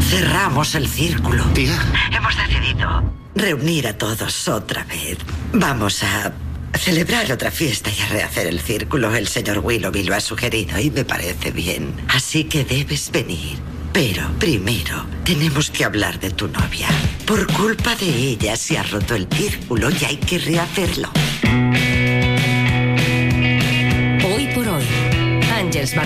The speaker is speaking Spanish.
Cerramos el círculo. Tía. Hemos decidido reunir a todos otra vez. Vamos a celebrar otra fiesta y a rehacer el círculo. El señor Willoughby lo ha sugerido y me parece bien. Así que debes venir. Pero primero tenemos que hablar de tu novia. Por culpa de ella se ha roto el círculo y hay que rehacerlo.